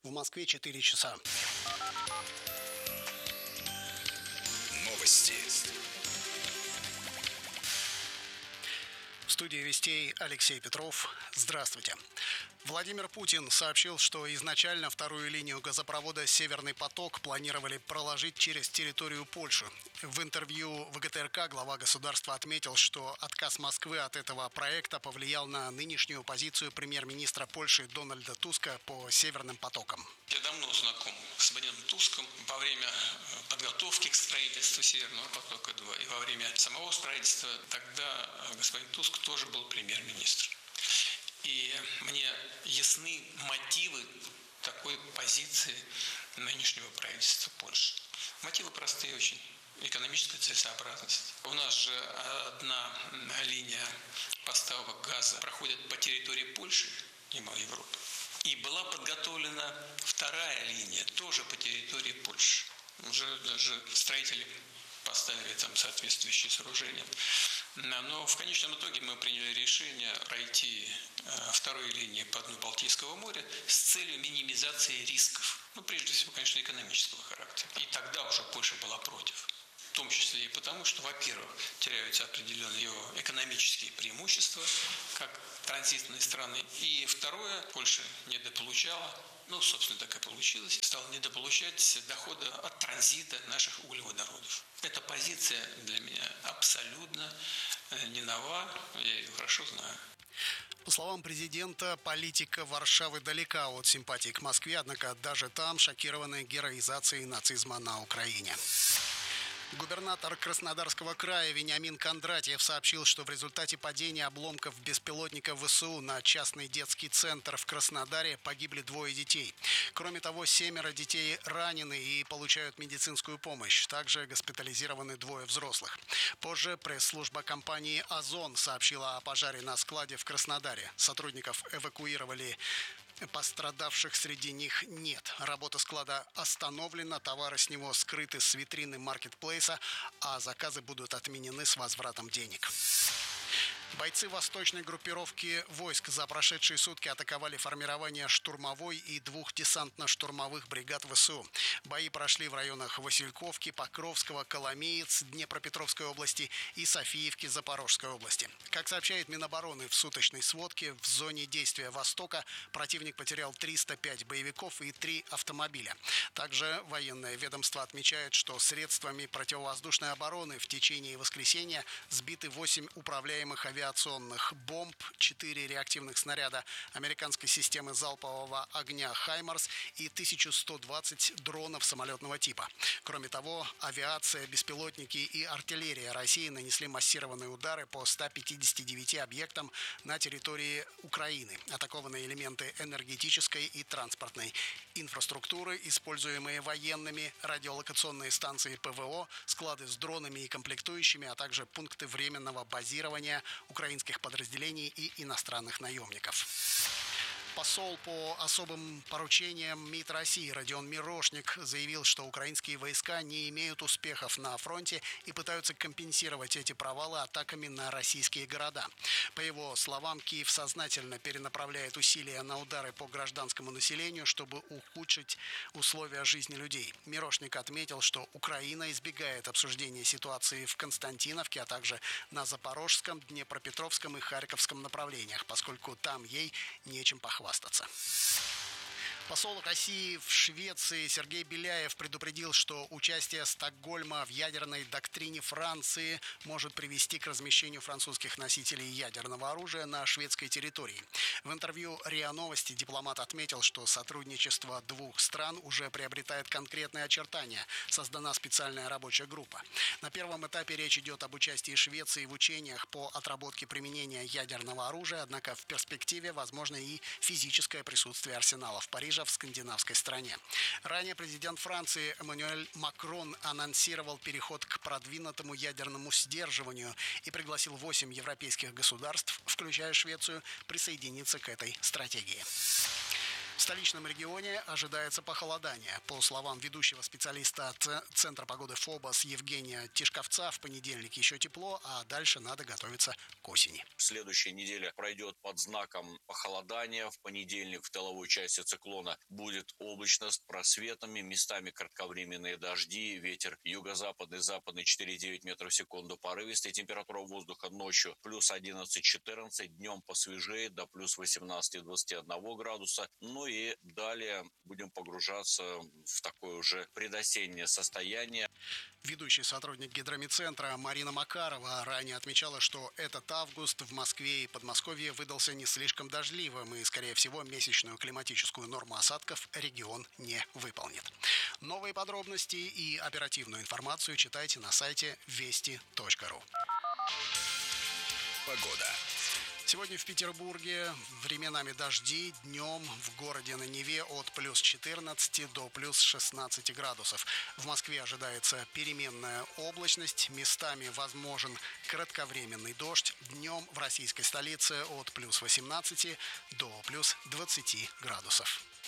В Москве 4 часа. Новости. В студии «Вестей» Алексей Петров. Здравствуйте. Владимир Путин сообщил, что изначально вторую линию газопровода «Северный поток» планировали проложить через территорию Польши. В интервью ВГТРК глава государства отметил, что отказ Москвы от этого проекта повлиял на нынешнюю позицию премьер-министра Польши Дональда Туска по «Северным потокам». Я давно знаком с господином Туском. Во время подготовки к строительству Северного потока-2 и во время самого строительства тогда господин Туск тоже был премьер-министр. И мне ясны мотивы такой позиции нынешнего правительства Польши. Мотивы простые очень. Экономическая целесообразность. У нас же одна линия поставок газа проходит по территории Польши, мимо Европы. И была подготовлена вторая линия, тоже по территории Польши. Уже даже строители поставили там соответствующие сооружения. Но в конечном итоге мы приняли решение пройти второй линии по дну Балтийского моря с целью минимизации рисков. Прежде всего, конечно, экономического характера. И тогда уже Польша была против. В том числе и потому, что, во-первых, теряются определенные его экономические преимущества, как транзитные страны. И второе, Польша недополучала, собственно, так и получилось, стала недополучать дохода от транзита наших углеводородов. Эта позиция для меня абсолютно не нова, я ее хорошо знаю. По словам президента, политика Варшавы далека от симпатии к Москве, однако даже там шокированы героизацией нацизма на Украине. Губернатор Краснодарского края Вениамин Кондратьев сообщил, что в результате падения обломков беспилотника ВСУ на частный детский центр в Краснодаре погибли 2 детей. Кроме того, 7 детей ранены и получают медицинскую помощь. Также госпитализированы 2 взрослых. Позже пресс-служба компании «Озон» сообщила о пожаре на складе в Краснодаре. Сотрудников эвакуировали. Пострадавших среди них нет. Работа склада остановлена, товары с него скрыты с витрины маркетплейса, а заказы будут отменены с возвратом денег. Бойцы восточной группировки войск за прошедшие сутки атаковали формирование штурмовой и 2 десантно-штурмовых бригад ВСУ. Бои прошли в районах Васильковки, Покровского, Коломеец, Днепропетровской области и Софиевки Запорожской области. Как сообщает Минобороны в суточной сводке, в зоне действия «Востока» противник потерял 305 боевиков и 3 автомобиля. Также военное ведомство отмечает, что средствами противовоздушной обороны в течение воскресенья сбиты 8 управляемых авиационных бомб, 4 реактивных снаряда американской системы залпового огня «Хаймарс» и 1120 дронов самолетного типа. Кроме того, авиация, беспилотники и артиллерия России нанесли массированные удары по 159 объектам на территории Украины. Атакованы элементы энергетической и транспортной инфраструктуры, используемые военными, радиолокационные станции ПВО, склады с дронами и комплектующими, а также пункты временного базирования украинских подразделений и иностранных наемников. Посол по особым поручениям МИД России Родион Мирошник заявил, что украинские войска не имеют успехов на фронте и пытаются компенсировать эти провалы атаками на российские города. По его словам, Киев сознательно перенаправляет усилия на удары по гражданскому населению, чтобы ухудшить условия жизни людей. Мирошник отметил, что Украина избегает обсуждения ситуации в Константиновке, а также на Запорожском, Днепропетровском и Харьковском направлениях, поскольку там ей нечем похвастаться. Посол России в Швеции Сергей Беляев предупредил, что участие Стокгольма в ядерной доктрине Франции может привести к размещению французских носителей ядерного оружия на шведской территории. В интервью РИА Новости дипломат отметил, что сотрудничество 2 стран уже приобретает конкретные очертания. Создана специальная рабочая группа. На первом этапе речь идет об участии Швеции в учениях по отработке применения ядерного оружия, однако в перспективе возможно и физическое присутствие арсенала в Париже, в скандинавской стране. Ранее президент Франции Эммануэль Макрон анонсировал переход к продвинутому ядерному сдерживанию и пригласил 8 европейских государств, включая Швецию, присоединиться к этой стратегии. В столичном регионе ожидается похолодание. По словам ведущего специалиста Центра погоды ФОБОС Евгения Тишковца, в понедельник еще тепло, а дальше надо готовиться к осени. Следующая неделя пройдет под знаком похолодания. В понедельник в тыловой части циклона будет облачно с просветами, местами кратковременные дожди, ветер юго-западный, западный 4,9 метров в секунду порывистый. Температура воздуха ночью плюс 11-14, днем посвежее до плюс 18-21 градуса. Ну и далее будем погружаться в такое уже предосеннее состояние. Ведущий сотрудник Гидромедцентра Марина Макарова ранее отмечала, что этот август в Москве и Подмосковье выдался не слишком дождливым, и, скорее всего, месячную климатическую норму осадков регион не выполнит. Новые подробности и оперативную информацию читайте на сайте вести.ру. Погода. Сегодня в Петербурге временами дожди, днем в городе на Неве от плюс 14 до плюс 16 градусов. В Москве ожидается переменная облачность, местами возможен кратковременный дождь. Днем в российской столице от плюс 18 до плюс 20 градусов.